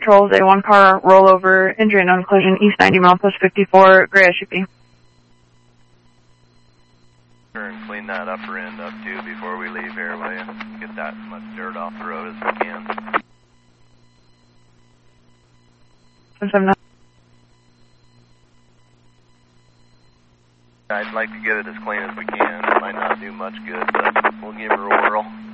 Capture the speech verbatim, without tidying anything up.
patrols, a one car rollover, injury and collision, east ninety mile, post fifty-four, gray S U P. And clean that upper end up too before we leave here, will you? Get that much dirt off the road as we can. seven nine. I'd like to get it as clean as we can. It might not do much good, but we'll give her a whirl.